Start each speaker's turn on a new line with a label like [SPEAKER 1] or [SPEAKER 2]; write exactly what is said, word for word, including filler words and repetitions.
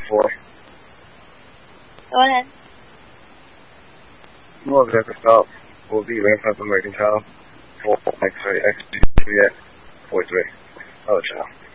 [SPEAKER 1] four.
[SPEAKER 2] Go ahead.
[SPEAKER 1] North Vector stop will be Land South American child. four X-ray X two yet. four three. Other child.